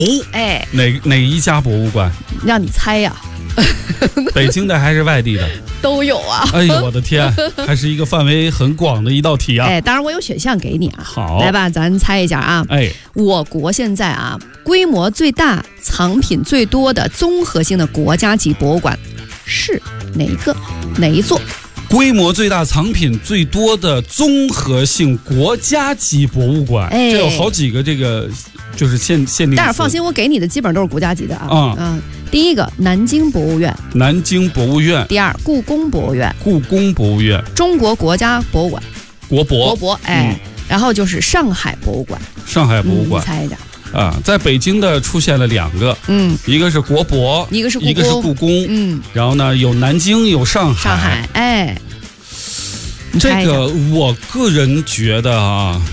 哎， 哪一家博物馆？ 让你猜呀。 北京的还是外地的？ 都有啊！ 哎呦，我的天，还是一个范围很广的一道题啊！ 哎，当然我有选项给你啊。 好， 来吧，咱猜一下啊。 哎， 我国现在啊，规模最大、藏品最多的综合性的国家级博物馆是哪一座？ 规模最大、藏品最多的综合性国家级博物馆， 哎， 这有好几个这个就是限定。 但是放心，我给你的基本都是国家级的啊。第一个南京博物院， 南京博物院。 第二故宫博物院， 故宫博物院。 中国国家博物馆， 国博。 哎，然后就是上海博物馆。 上海博物馆， 你猜一下。 在北京的出现了2个，一个是国博， 一个是故宫，然后呢有南京有上海， 哎， 这个我个人觉得啊，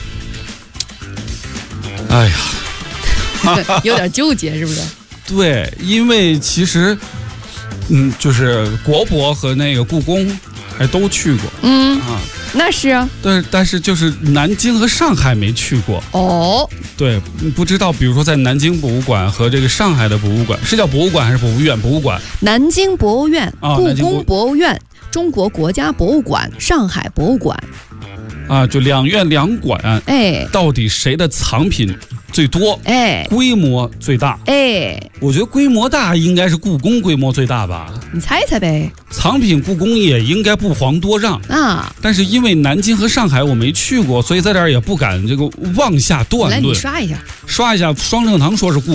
哎呀， 有点纠结是不是？ 对，因为其实，就是国博和那个故宫还都去过， 那是啊， 但是就是南京和上海没去过哦。 对，不知道，比如说在南京博物馆和这个上海的博物馆，是叫博物馆还是博物院？博物馆。 南京博物院、故宫博物院、中国国家博物馆、上海博物馆。 就2院2馆， 哎， 到底谁的藏品最多？ 哎， 规模最大？ 哎， 我觉得规模大应该是故宫规模最大吧？ 你猜猜呗。 藏品故宫也应该不遑多让啊， 但是因为南京和上海我没去过，所以在这儿也不敢这个妄下断论。 来，你刷一下， 双正堂说是故